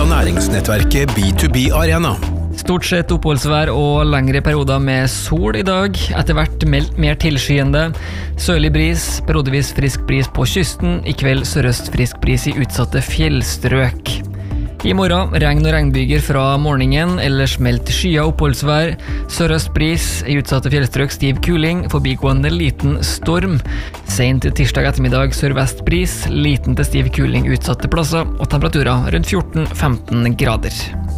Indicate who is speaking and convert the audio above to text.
Speaker 1: av næringsnettverket B2B Arena.
Speaker 2: Stort sett oppholdsvær og lengre perioder med sol i dag, etter hvert meldt mer tilskyende. Sørlig bris, periodevis frisk bris på kysten, i kveld sørøst frisk bris i utsatte fjellstrøk. I morgen regn og regnbyger fra morgenen, ellers meldt skya oppholdsvær. Sørøst bris, i utsatte fjellstrøk stiv kuling, forbigående liten storm. Sent tirsdag ettermiddag sørvest bris, liten til stiv kuling utsatte plasser, og temperaturer rundt 14-15 grader.